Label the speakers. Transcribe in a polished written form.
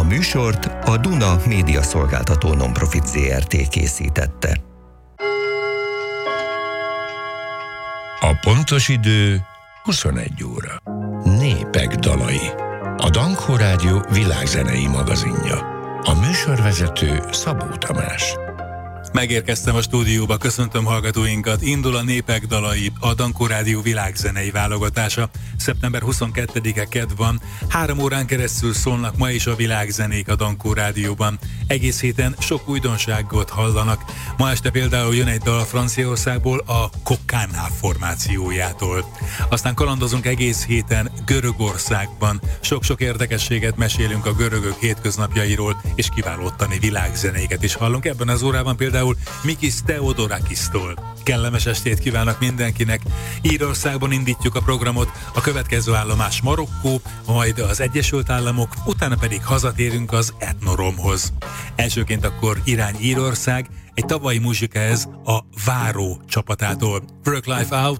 Speaker 1: műsort a Duna médiaszolgáltató non-profit Zrt. Készítette.
Speaker 2: A pontos idő 21 óra. Népek dalai. A Dankó Rádió világzenei magazinja. A műsorvezető Szabó Tamás.
Speaker 3: Megérkeztem a stúdióba, köszöntöm hallgatóinkat. Indul a Népek dalai, a Dankó Rádió világzenei válogatása. Szeptember 22-e kedd van. 3 órán keresztül szólnak ma is a világzenék a Dankó Rádióban. Egész héten sok újdonságot hallanak. Ma este például jön egy dal Franciaországból, a Kokana formációjától. Aztán kalandozunk egész héten Görögországban. Sok-sok érdekességet mesélünk a görögök hétköznapjairól, és kiváló ottani világzenéket is hallunk. Ebben az órában például Mikis Theodorakisztól. Kellemes estét kívánok mindenkinek. Írországban indítjuk a programot, a következő állomás Marokkó, majd az Egyesült Államok, utána pedig hazatérünk az Etnoromhoz. Elsőként akkor irány Írország, egy tavalyi muzsika ez a Váró csapatától. Work Life Out,